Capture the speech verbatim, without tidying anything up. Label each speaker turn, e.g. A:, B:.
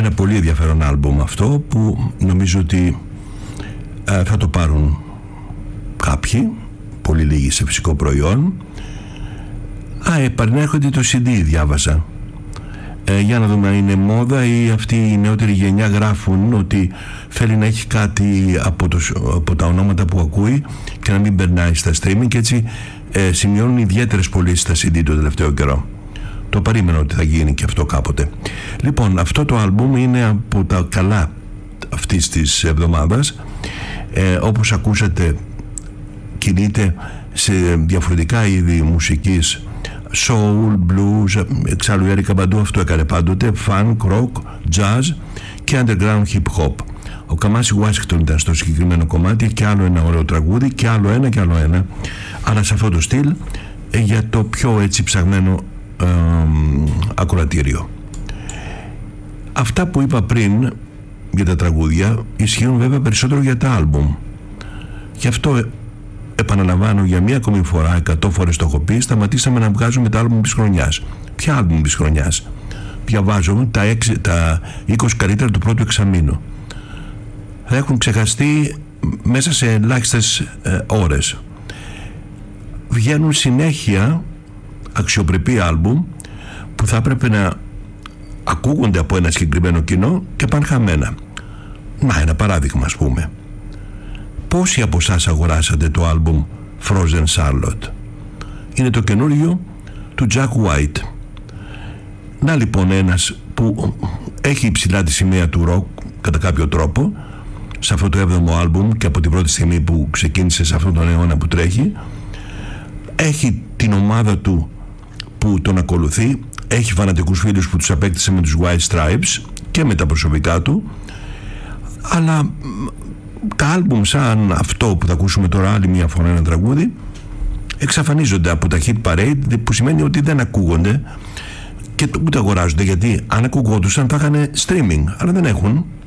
A: Ένα πολύ ενδιαφέρον άλμπουμ αυτό, που νομίζω ότι ε, θα το πάρουν κάποιοι, πολύ λίγοι σε φυσικό προϊόν. Α, επανέρχονται το σι ντι, διάβαζα. Ε, για να δούμε αν είναι μόδα ή αυτή η νεότερη γενιά γράφουν ότι θέλει να έχει κάτι από, το, από τα ονόματα που ακούει και να μην περνάει στα streaming, και έτσι ε, σημειώνουν ιδιαίτερες πωλήσεις στα σι ντι το τελευταίο καιρό. Το περίμενα ότι θα γίνει και αυτό κάποτε. Λοιπόν, αυτό το άλμπουμ είναι από τα καλά αυτής της εβδομάδας. Ε, όπως ακούσατε, κινείται σε διαφορετικά είδη μουσικής, soul, blues, εξάλλου η Έρικα Μπαντού αυτό έκανε πάντοτε, funk, rock, jazz και underground hip hop. Ο Καμάσι Ουάσιγκτον ήταν στο συγκεκριμένο κομμάτι, και άλλο ένα ωραίο τραγούδι, και άλλο ένα και άλλο ένα, αλλά σε αυτό το στυλ, ε, για το πιο έτσι ψαγμένο ε, ακροατήριο. Αυτά που είπα πριν για τα τραγούδια ισχύουν βέβαια περισσότερο για τα άλμπουμ. Γι' αυτό επαναλαμβάνω για μία ακόμη φορά, εκατό φορές το έχω πει, σταματήσαμε να βγάζουμε τα άλμπουμ της χρονιάς. Ποια άλμπουμ της χρονιάς? Διαβάζω τα, έξι, τα είκοσι καλύτερα του πρώτου εξαμήνου. Θα έχουν ξεχαστεί μέσα σε ελάχιστες ε, ώρες. Βγαίνουν συνέχεια αξιοπρεπή άλμπουμ που θα έπρεπε να ακούγονται από ένα συγκεκριμένο κοινό και πάνε χαμένα. Να, ένα παράδειγμα, ας πούμε. Πόσοι από εσάς αγοράσατε το άλμπουμ Frozen Charlotte? Είναι το καινούριο του Jack White. Να λοιπόν ένας που έχει υψηλά τη σημαία του rock κατά κάποιο τρόπο σε αυτό το έβδομο άλμπουμ, και από την πρώτη στιγμή που ξεκίνησε σε αυτόν τον αιώνα που τρέχει, έχει την ομάδα του που τον ακολουθεί, έχει φανατικούς φίλους που τους απέκτησε με τους White Stripes και με τα προσωπικά του, αλλά τα άλμπουμ σαν αυτό που θα ακούσουμε τώρα, άλλη μια φορά ένα τραγούδι, εξαφανίζονται από τα hit parade, που σημαίνει ότι δεν ακούγονται και ούτε αγοράζονται, γιατί αν ακουγόντουσαν θα είχαν streaming, αλλά δεν έχουν.